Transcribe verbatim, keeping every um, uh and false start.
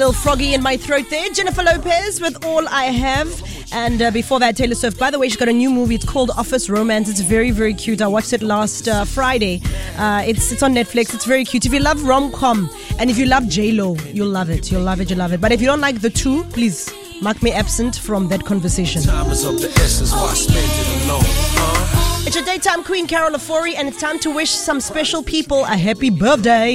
Little froggy in my throat there. Jennifer Lopez with All I Have. And uh, before that, Taylor Swift. By the way, she's got a new movie. It's called Office Romance. It's very, very cute. I watched it last uh, Friday. Uh, it's it's on Netflix. It's very cute. If you love rom-com and if you love J-Lo, you'll love it. You'll love it. You'll love it. But if you don't like the two, please mark me absent from that conversation. Time is of the essence, why spend it alone, huh? It's your daytime queen, Carol Afori, and it's time to wish some special people a happy birthday.